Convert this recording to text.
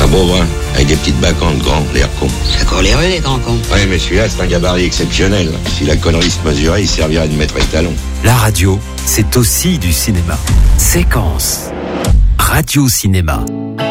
Un beau brun, avec des petites bacantes grands, l'air con. Ça court les rues, les grands cons. Ouais, mais celui-là, c'est un gabarit exceptionnel. Si la connerie se mesurait, il servirait de maître étalon. La radio, c'est aussi du cinéma. Séquence. Radio-cinéma.